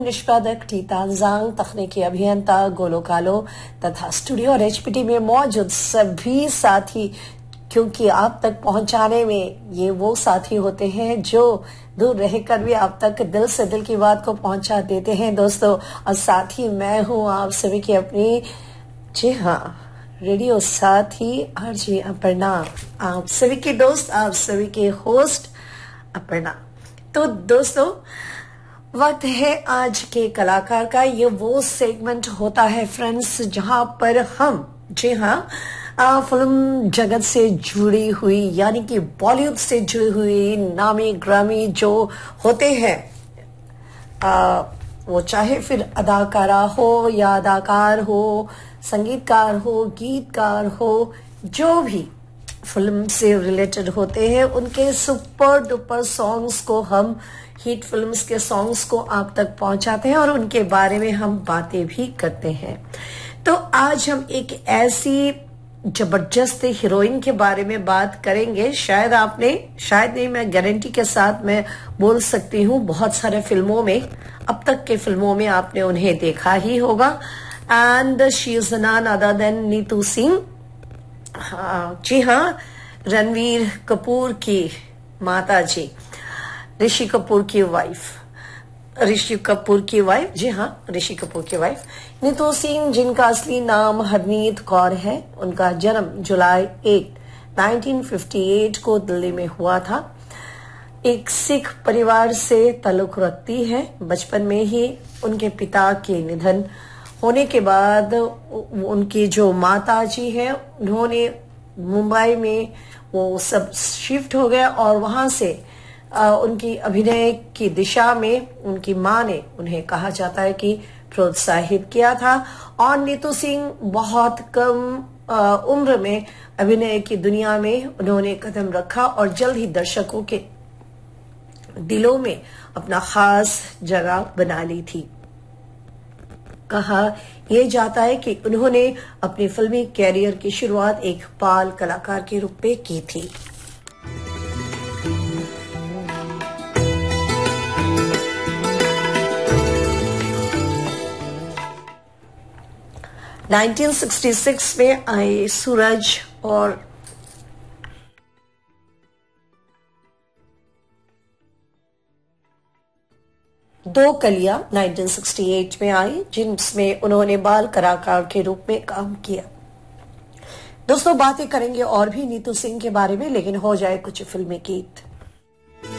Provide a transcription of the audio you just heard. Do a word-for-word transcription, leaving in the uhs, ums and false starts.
निष्पादक टीतांजांग, तकनीकी अभियंता गोलो कालो तथा स्टूडियो और एचपीटी में मौजूद सभी साथी, क्योंकि आप तक पहुंचाने में ये वो साथी होते हैं जो दूर रहकर भी आप तक दिल से दिल की बात को पहुंचा देते हैं दोस्तों। और साथी मैं हूं आप सभी की अपनी, जी हाँ, रेडियो साथी आरजे अपर्णा, आप सभी के दोस्त, आप सभी के होस्ट अपर्णा। तो दोस्तों, वक्त है आज के कलाकार का। ये वो सेगमेंट होता है फ्रेंड्स जहां पर हम, जी हाँ, फिल्म जगत से जुड़ी हुई यानी कि बॉलीवुड से जुड़ी हुई नामी ग्रामी जो होते हैं, आ, वो चाहे फिर अदाकारा हो या अदाकार हो, संगीतकार हो, गीतकार हो, जो भी फिल्म से रिलेटेड होते हैं, उनके सुपर डुपर सॉन्ग्स को हम, हिट फिल्म्स के सॉन्ग्स को आप तक पहुंचाते हैं और उनके बारे में हम बातें भी करते हैं। तो आज हम एक ऐसी जबरदस्त हीरोइन के बारे में बात करेंगे। शायद आपने, शायद नहीं, मैं गारंटी के साथ मैं बोल सकती हूँ, बहुत सारे फिल्मों में, अब तक के फिल्मों में आपने उन्हें देखा ही होगा। And she is none other than Neetu Singh. हाँ, जी हाँ, रणवीर कपूर की माता जी, ऋषि कपूर की वाइफ, ऋषि कपूर की वाइफ, जी हाँ, ऋषि कपूर की वाइफ नीतू सिंह, जिनका असली नाम हरनीत कौर है। उनका जन्म जुलाई एक नाइनटीन फिफ्टी एट को दिल्ली में हुआ था। एक सिख परिवार से ताल्लुक रखती है। बचपन में ही उनके पिता के निधन होने के बाद उनकी जो माता जी है, उन्होंने मुंबई में वो सब शिफ्ट हो गए और वहां से आ, उनकी अभिनय की दिशा में उनकी मां ने, उन्हें कहा जाता है कि प्रोत्साहित किया था। और नीतू सिंह बहुत कम आ, उम्र में अभिनय की दुनिया में उन्होंने कदम रखा और जल्द ही दर्शकों के दिलों में अपना खास जगह बना ली थी। कहा यह जाता है कि उन्होंने अपनी फिल्मी कैरियर की शुरुआत एक बाल कलाकार के रूप में की थी। नाइनटीन सिक्सटी सिक्स में आई सूरज और दो कलियां नाइनटीन सिक्सटी एट में आई, जिनमें उन्होंने बाल कलाकार के रूप में काम किया। दोस्तों, बातें करेंगे और भी नीतू सिंह के बारे में, लेकिन हो जाए कुछ फिल्मी गीत।